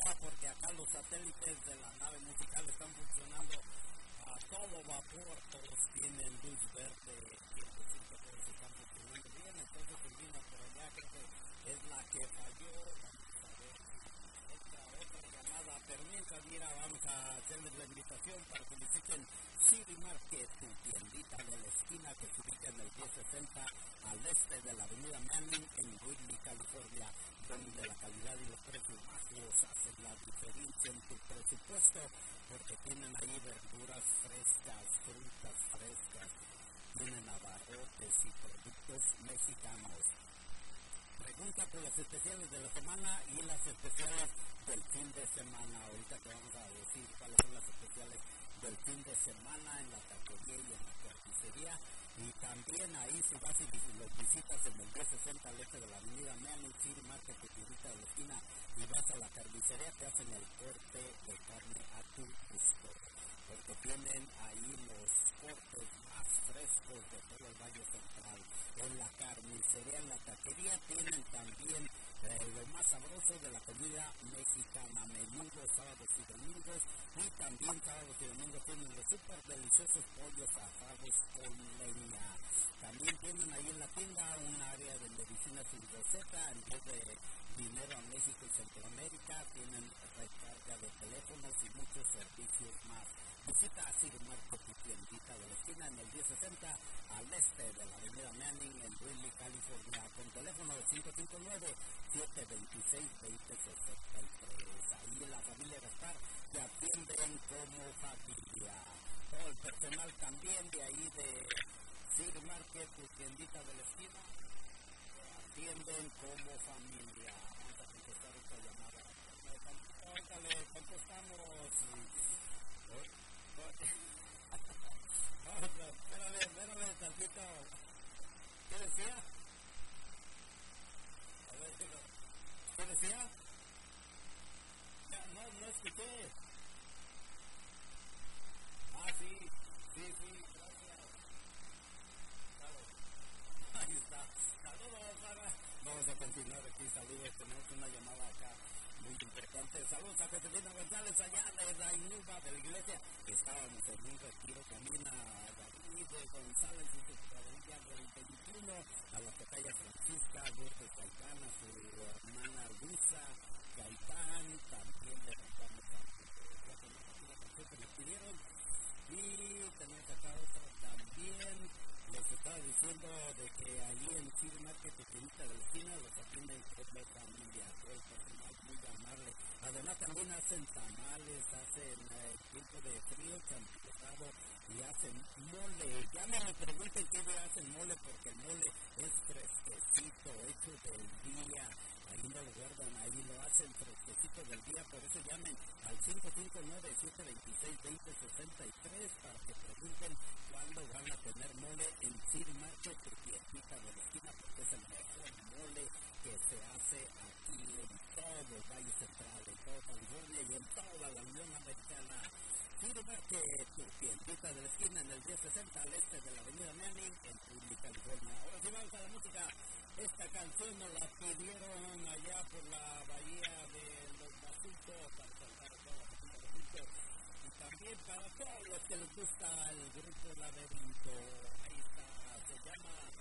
arriba porque acá los satélites de la nave musical están funcionando a todo vapor, todos tienen luz verde, quiere decir que todos están funcionando bien, entonces el vino por allá creo que es la que falló. Otra llamada, pero mientras mira, vamos a hacerles la invitación para que visiten City Market, tu tiendita de la esquina que se ubica en el 1060 al este de la avenida Manning en Whitney, California, donde la calidad y los precios bajos hacen la diferencia en tu presupuesto, porque tienen ahí verduras frescas, frutas frescas, tienen abarrotes y productos mexicanos. Pregunta por las especiales de la semana y las especiales del fin de semana. Ahorita te vamos a decir cuáles son las especiales del fin de semana en la taquería y en la carnicería. Y también ahí si vas y los visitas en el 1060 al este de la avenida Manning City Market, que te de la esquina, y vas a la carnicería, te hacen el corte de carne a tu gusto. Porque tienen ahí los cortes más frescos de todo el Valle Central. En la carnicería, en la taquería, tienen también lo más sabroso de la comida mexicana, menudos sábados y domingos, y también sábados y domingos tienen los súper deliciosos pollos asados con leña. También tienen ahí en la tienda un área de medicina sin receta, en vez de dinero a México y Centroamérica, tienen recarga de teléfonos y muchos servicios más. Visita a City Market, tu tiendita de la esquina en el 1060 al este de la avenida Manning en Whitney, California, con teléfono 559-726-2063. Ahí la familia Gaspar te atienden como familia. Todo el personal también de ahí de City Market, tu tiendita de la esquina, te atienden como familia. Vamos a contestar esta llamada. Ahorita le contestamos. Espérame tantito. ¿Qué decía? A ver, ¿qué decía? No escuché. Sí, gracias. Claro. Ahí está. Saludos, Sara. Vamos a continuar aquí. Saludos. Tenemos una llamada acá muy importante. Saludos a Josefina González allá de la Inuba de la iglesia. Estábamos en un retiro también a David González y su cuadrilla del 21, a la tocaya Francisca, Lourdes Gaitán, a su hermana Luisa Gaitán, también le mandamos a la canción que nos pidieron. Y tenemos acá otra también. Les estaba diciendo de que allí en City Market, tu tiendita de la esquina, los atienden como familia, todo el personal muy amable. Además también hacen tamales, hacen tiempo de frío, champurrado y hacen mole. Ya no me pregunten qué le hacen mole, porque el mole es fresquecito, hecho del día. Ahí no lo guardan, ahí lo hacen fresquecito del día, por eso llamen al 559-726-2063 para que pregunten cuándo van a tener mole en City Market, tu tiendita de la esquina, porque es el mejor mole que se hace aquí en todo el Valle Central, en toda California y en toda la Unión Americana. City Market, tu tiendita de la esquina en el 1060 al este de la avenida Manning en Whitney, California. Ahora sí vamos a la música. Esta canción nos la pidieron allá por la bahía de los Basultos, para saltar a toda la familia Basultos, y también para todos los que les gusta el grupo Laberinto. Ahí está, se llama